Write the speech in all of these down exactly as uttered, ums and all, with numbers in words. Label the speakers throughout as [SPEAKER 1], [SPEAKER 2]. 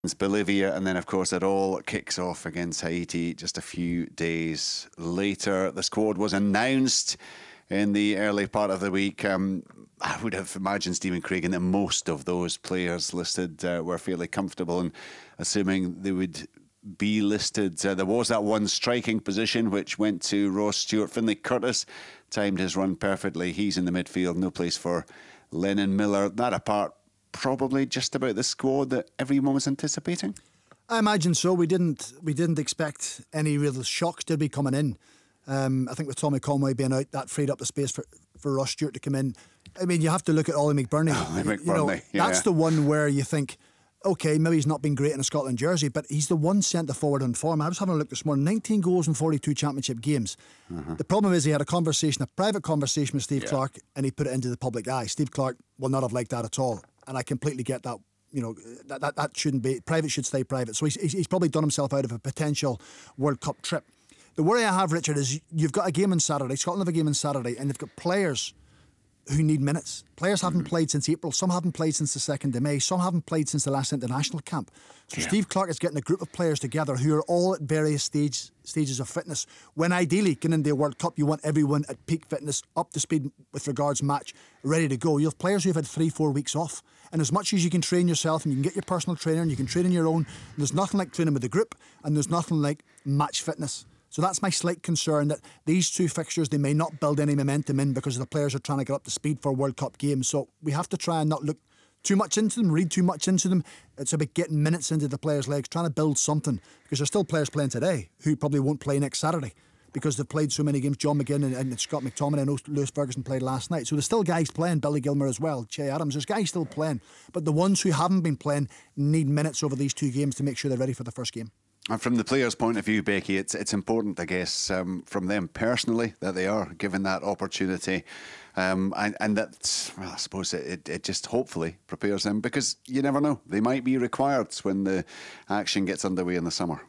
[SPEAKER 1] Bolivia, and then of course it all kicks off against Haiti just a few days later. The squad was announced in the early part of the week. Um, I would have imagined, Stephen Craigan, that most of those players listed uh, were fairly comfortable, and assuming they would be listed. Uh, there was that one striking position which went to Ross Stewart. Finlay Curtis timed his run perfectly. He's in the midfield, no place for Lennon Miller. That apart, probably just about the squad that everyone was anticipating.
[SPEAKER 2] I imagine so. We didn't we didn't expect any real shocks to be coming in. Um, I think with Tommy Conway being out, that freed up the space for, for Ross Stewart to come in. I mean, you have to look at Ollie McBurney.
[SPEAKER 1] Ollie McBurney,
[SPEAKER 2] you know,
[SPEAKER 1] yeah.
[SPEAKER 2] That's the one where you think, okay, maybe he's not been great in a Scotland jersey, but he's the one centre forward on form. I was having a look this morning, nineteen goals in forty-two championship games. Uh-huh. The problem is he had a conversation, a private conversation with Steve yeah. Clarke, and he put it into the public eye. Steve Clarke will not have liked that at all, and I completely get that. You know, that that, that shouldn't be, private should stay private. So he's, he's probably done himself out of a potential World Cup trip. The worry I have, Richard, is you've got a game on Saturday, Scotland have a game on Saturday, and they've got players who need minutes. Players haven't mm-hmm. played since April. Some haven't played since the second of May. Some haven't played since the last international camp. So yeah. Steve Clarke is getting a group of players together who are all at various stage, stages of fitness. When ideally, getting into a World Cup, you want everyone at peak fitness, up to speed with regards match, ready to go. You have players who've had three, four weeks off. And as much as you can train yourself and you can get your personal trainer and you can train on your own, there's nothing like training with the group and there's nothing like match fitness. So that's my slight concern, that these two fixtures, they may not build any momentum in because the players are trying to get up to speed for World Cup games. So we have to try and not look too much into them, read too much into them. It's about getting minutes into the players' legs, trying to build something, because there's still players playing today who probably won't play next Saturday because they've played so many games. John McGinn and, and Scott McTominay, I know Lewis Ferguson played last night. So there's still guys playing, Billy Gilmour as well, Che Adams, there's guys still playing. But the ones who haven't been playing need minutes over these two games to make sure they're ready for the first game.
[SPEAKER 1] And from the players' point of view, Becky, it's it's important, I guess, um, from them personally, that they are given that opportunity. Um, and, and that, well, I suppose it, it just hopefully prepares them, because you never know. They might be required when the action gets underway in the summer.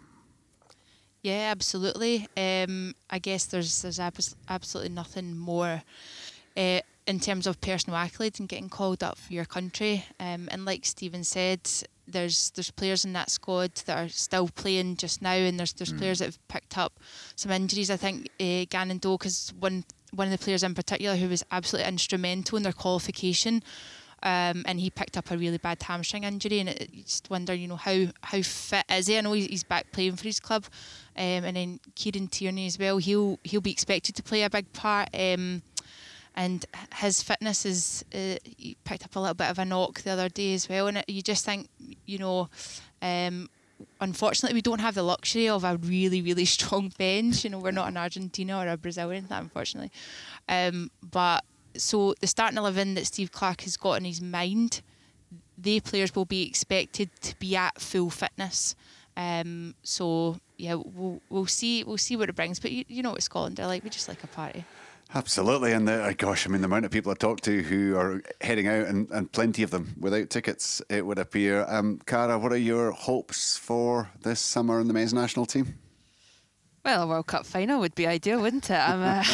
[SPEAKER 3] Yeah, absolutely. Um, I guess there's there's abs- absolutely nothing more uh, in terms of personal accolades and getting called up for your country. Um, and like Stephen said, there's there's players in that squad that are still playing just now, and there's there's mm. players that have picked up some injuries. I think uh, Gannon Doak is one one of the players in particular who was absolutely instrumental in their qualification. Um, and he picked up a really bad hamstring injury, and it, you just wonder, you know, how how fit is he? I know he's back playing for his club, um, and then Kieran Tierney as well. He'll he'll be expected to play a big part, um, and his fitness is. Uh, he picked up a little bit of a knock the other day as well, and it, you just think, you know, um, unfortunately we don't have the luxury of a really really strong bench. You know, we're not in Argentina or a Brazil or anything, unfortunately, um, but. So the starting eleven that Steve Clarke has got in his mind, they players will be expected to be at full fitness. Um, so yeah, we'll we'll see we'll see what it brings. But you, you know what Scotland are like. We just like a party.
[SPEAKER 1] Absolutely, and the, gosh, I mean, the amount of people I talk to who are heading out, and, and plenty of them without tickets, it would appear. Um, Cara, what are your hopes for this summer in the men's national team?
[SPEAKER 4] Well, a World Cup final would be ideal, wouldn't it? I'm, uh,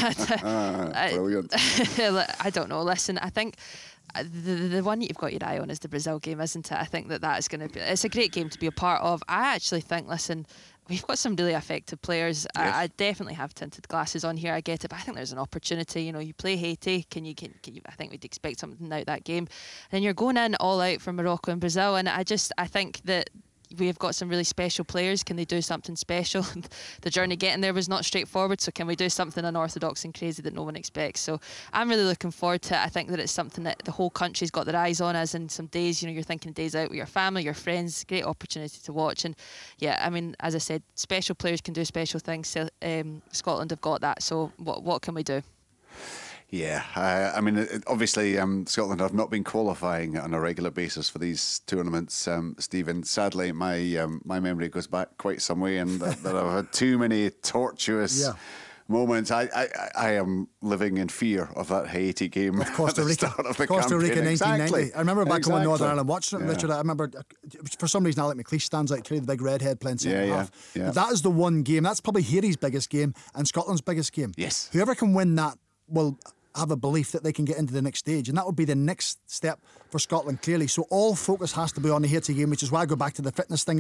[SPEAKER 1] ah, brilliant.
[SPEAKER 4] I, I don't know. Listen, I think the the one you've got your eye on is the Brazil game, isn't it? I think that that is going to be. It's a great game to be a part of. I actually think. Listen, we've got some really effective players. Yes. I, I definitely have tinted glasses on here. I get it, but I think there's an opportunity. You know, you play Haiti. Can you? Can, can you? I think we'd expect something out of that game. And then you're going in all out for Morocco and Brazil, and I just I think that. We've got some really special players. Can they do something special? The journey getting there was not straightforward, so can we do something unorthodox and crazy that no one expects? So I'm really looking forward to it. I think that it's something that the whole country's got their eyes on, as in some days, you know, you're thinking days out with your family, your friends, great opportunity to watch. And yeah, I mean, as I said, special players can do special things. So, um, Scotland have got that, so what what can we do?
[SPEAKER 1] Yeah, uh, I mean, it, obviously, um, Scotland have not been qualifying on a regular basis for these tournaments, um, Stephen. Sadly, my um, my memory goes back quite some way, and that, that I've had too many tortuous yeah. moments. I, I I am living in fear of that Haiti game
[SPEAKER 2] of Costa Rica.
[SPEAKER 1] At the start of the
[SPEAKER 2] Costa
[SPEAKER 1] campaign.
[SPEAKER 2] Rica nineteen ninety.
[SPEAKER 1] Exactly.
[SPEAKER 2] I remember back
[SPEAKER 1] exactly.
[SPEAKER 2] home in Northern Ireland watching it,
[SPEAKER 1] yeah.
[SPEAKER 2] Richard. I remember uh, for some reason Alec McLeish stands out clearly, the big redhead playing centre
[SPEAKER 1] yeah,
[SPEAKER 2] half.
[SPEAKER 1] Yeah, yeah.
[SPEAKER 2] That is the one game. That's probably Haiti's biggest game and Scotland's biggest game.
[SPEAKER 1] Yes.
[SPEAKER 2] Whoever can win that will have a belief that they can get into the next stage, and that would be the next step for Scotland, clearly. So all focus has to be on the Haiti game, which is why I go back to the fitness thing